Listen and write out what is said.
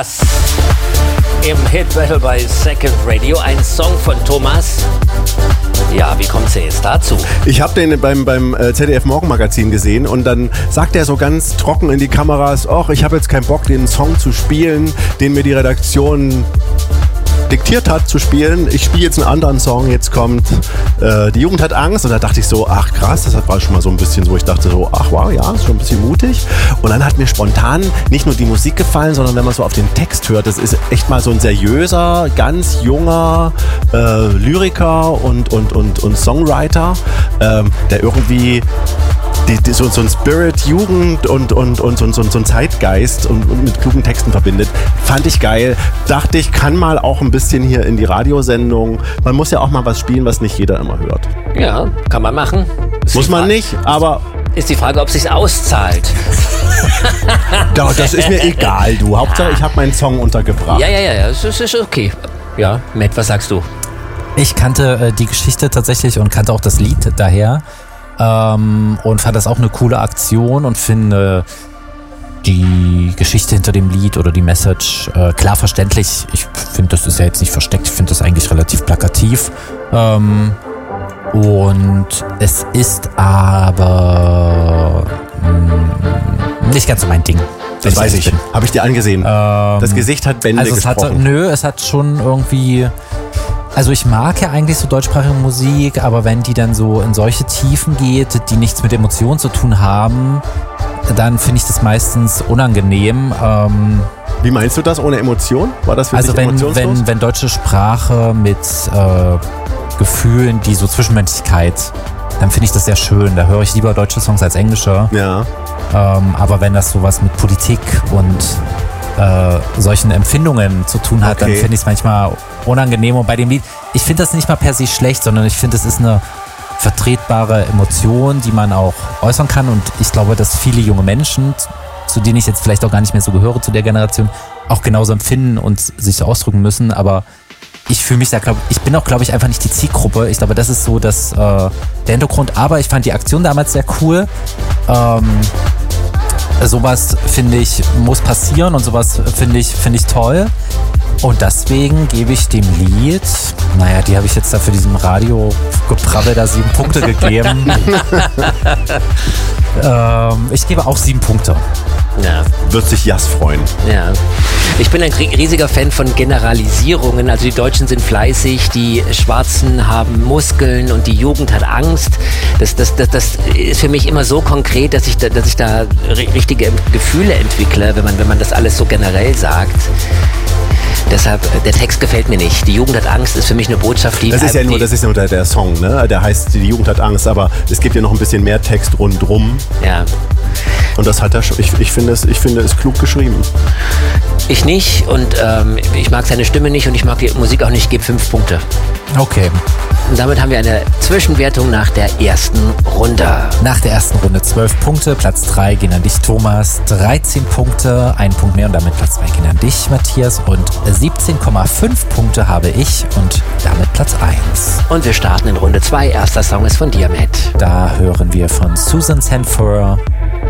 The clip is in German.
Im Hit Battle bei Second Radio, ein Song von Thomas. Ja, wie kommt es jetzt dazu? Ich habe den beim ZDF Morgenmagazin gesehen und dann sagt er so ganz trocken in die Kameras, ich habe jetzt keinen Bock, den Song zu spielen, den mir die Redaktion diktiert hat zu spielen. Ich spiele jetzt einen anderen Song, jetzt kommt Die Jugend hat Angst. Und da dachte ich so, ach krass, das war schon mal so ein bisschen so, ich dachte so, ach wow, ja, ist schon ein bisschen mutig. Und dann hat mir spontan nicht nur die Musik gefallen, sondern wenn man so auf den Text hört, das ist echt mal so ein seriöser, ganz junger Lyriker und Songwriter, der irgendwie so ein Spirit, Jugend und so ein Zeitgeist und mit klugen Texten verbindet. Fand ich geil. Dachte ich, kann mal auch ein bisschen hier in die Radiosendung. Man muss ja auch mal was spielen, was nicht jeder immer hört. Ja, kann man machen. Muss man nicht, aber... Ist die Frage, ob es sich auszahlt. Doch, das ist mir egal, du. Hauptsache, ich habe meinen Song untergebracht. Ja, das ist okay. Ja, Matt, was sagst du? Ich kannte die Geschichte tatsächlich und kannte auch das Lied daher. Und fand das auch eine coole Aktion und finde die Geschichte hinter dem Lied oder die Message klar verständlich. Ich finde, das ist ja jetzt nicht versteckt, ich finde das eigentlich relativ plakativ. Und es ist aber nicht ganz so mein Ding. Das weiß ich. Habe ich dir angesehen. Das Gesicht hat Bände gesprochen. Es hat schon irgendwie... Also ich mag ja eigentlich so deutschsprachige Musik, aber wenn die dann so in solche Tiefen geht, die nichts mit Emotionen zu tun haben, dann finde ich das meistens unangenehm. Wie meinst du das ohne Emotion? War das für dich emotionslos? Wenn deutsche Sprache mit Gefühlen, die so Zwischenmenschlichkeit, dann finde ich das sehr schön. Da höre ich lieber deutsche Songs als englische. Ja. Aber wenn das sowas mit Politik und solchen Empfindungen zu tun hat, dann finde ich es manchmal unangenehm. Und bei dem Lied, ich finde das nicht mal per se schlecht, sondern ich finde, es ist eine vertretbare Emotion, die man auch äußern kann. Und ich glaube, dass viele junge Menschen, zu denen ich jetzt vielleicht auch gar nicht mehr so gehöre, zu der Generation, auch genauso empfinden und sich so ausdrücken müssen. Aber ich fühle mich da, ich bin auch, glaube ich, einfach nicht die Zielgruppe. Ich glaube, das ist so der Hintergrund. Aber ich fand die Aktion damals sehr cool. Sowas, finde ich, muss passieren und sowas finde ich toll. Und deswegen gebe ich dem Lied, die habe ich jetzt da für diesen Radio-Geprabbel da 7 Punkte gegeben. Ich gebe auch 7 Punkte. Ja. Wird sich Jas freuen. Ja. Ich bin ein riesiger Fan von Generalisierungen. Also die Deutschen sind fleißig, die Schwarzen haben Muskeln und die Jugend hat Angst. Das ist für mich immer so konkret, dass ich da richtige Gefühle entwickle, wenn man das alles so generell sagt. Deshalb, der Text gefällt mir nicht. Die Jugend hat Angst ist für mich eine Botschaft, die... Das ist ja nur der Song, ne? Der heißt, die Jugend hat Angst, aber es gibt ja noch ein bisschen mehr Text rundrum. Ja. Und das hat er schon, ich finde es klug geschrieben. Ich nicht und ich mag seine Stimme nicht und ich mag die Musik auch nicht. Ich gebe 5 Punkte. Okay. Und damit haben wir eine Zwischenwertung nach der ersten Runde. Nach der ersten Runde 12 Punkte, Platz 3 gehen an dich, Thomas, 13 Punkte, 1 Punkt mehr und damit Platz 2 gehen an dich, Matthias, und 17,5 Punkte habe ich und damit Platz 1. Und wir starten in Runde 2. Erster Song ist von dir, Matt. Da hören wir von Susan Sanford